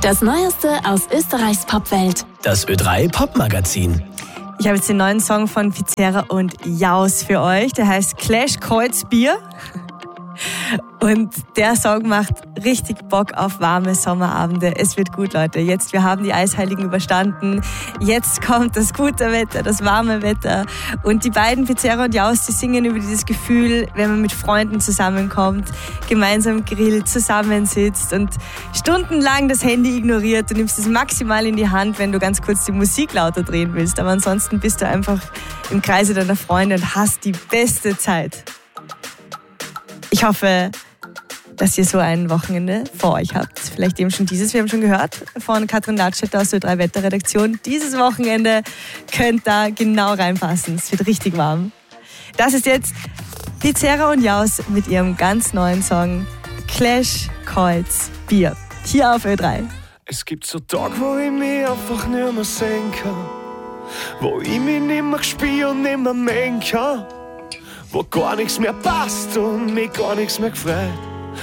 Das Neueste aus Österreichs Popwelt. Das Ö3 Popmagazin. Ich habe jetzt den neuen Song von Pizera und Jaus für euch. Der heißt Clash Kreuz Bier. Und der Song macht richtig Bock auf warme Sommerabende. Es wird gut, Leute. Jetzt, wir haben die Eisheiligen überstanden. Jetzt kommt das gute Wetter, das warme Wetter. Und die beiden, Pizera und Jaus, die singen über dieses Gefühl, wenn man mit Freunden zusammenkommt, gemeinsam grillt, zusammensitzt und stundenlang das Handy ignoriert. Du nimmst es maximal in die Hand, wenn du ganz kurz die Musik lauter drehen willst. Aber ansonsten bist du einfach im Kreise deiner Freunde und hast die beste Zeit. Ich hoffe, dass ihr so ein Wochenende vor euch habt. Vielleicht eben schon dieses, wir haben schon gehört von Katrin Latschet aus der Ö3 Wetterredaktion. Dieses Wochenende könnte da genau reinpassen. Es wird richtig warm. Das ist jetzt Pizera und Jaus mit ihrem ganz neuen Song Clash Kreuz Bier. Hier auf Ö3. Es gibt so Tage, wo ich mich einfach nicht mehr sehen kann. Wo ich mich nicht mehr spüre und nicht mehr mengen kann. Wo gar nichts mehr passt und mich gar nichts mehr gefreut.